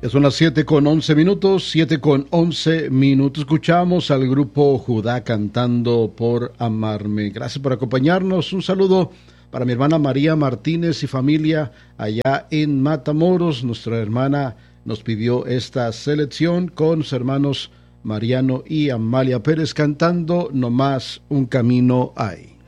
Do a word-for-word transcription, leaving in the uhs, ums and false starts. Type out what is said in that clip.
Son las siete con once minutos, siete con once minutos. Escuchamos al grupo Judá cantando Por Amarme. Gracias por acompañarnos. Un saludo para mi hermana María Martínez y familia allá en Matamoros. Nuestra hermana nos pidió esta selección con sus hermanos Mariano y Amalia Pérez cantando No más un camino hay.